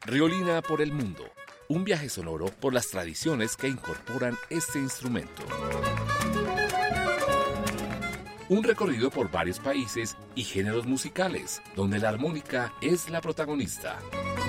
Riolina por el mundo, un viaje sonoro por las tradiciones que incorporan este instrumento. Un recorrido por varios países y géneros musicales, donde la armónica es la protagonista.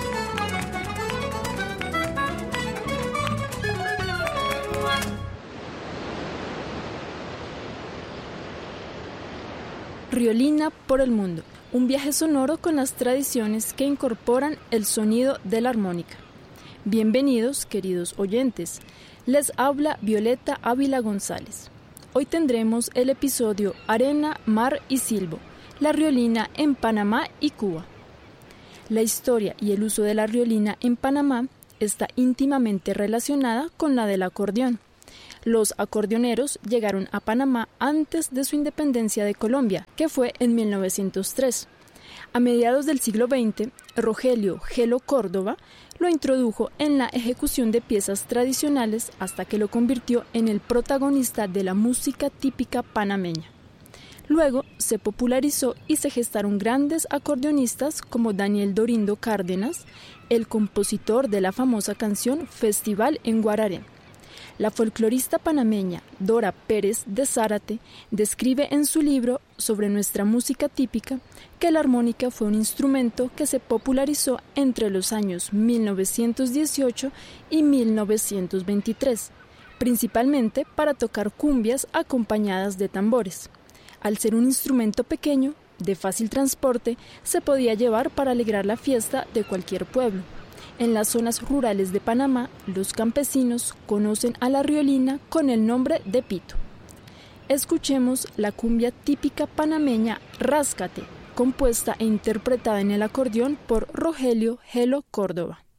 Riolina por el mundo, un viaje sonoro con las tradiciones que incorporan el sonido de la armónica. Bienvenidos, queridos oyentes. Les habla Violeta Ávila González. Hoy tendremos el episodio Arena, Mar y Silbo, la riolina en Panamá y Cuba. La historia y el uso de la riolina en Panamá está íntimamente relacionada con la del acordeón. Los acordeoneros llegaron a Panamá antes de su independencia de Colombia, que fue en 1903. A mediados del siglo XX, Rogelio Gelo Córdoba lo introdujo en la ejecución de piezas tradicionales hasta que lo convirtió en el protagonista de la música típica panameña. Luego se popularizó y se gestaron grandes acordeonistas como Daniel Dorindo Cárdenas, el compositor de la famosa canción Festival en Guararé. La folclorista panameña Dora Pérez de Zárate describe en su libro sobre nuestra música típica que la armónica fue un instrumento que se popularizó entre los años 1918 y 1923, principalmente para tocar cumbias acompañadas de tambores. Al ser un instrumento pequeño, de fácil transporte, se podía llevar para alegrar la fiesta de cualquier pueblo. En las zonas rurales de Panamá, los campesinos conocen a la riolina con el nombre de pito. Escuchemos la cumbia típica panameña Ráscate, compuesta e interpretada en el acordeón por Rogelio Gelo Córdoba.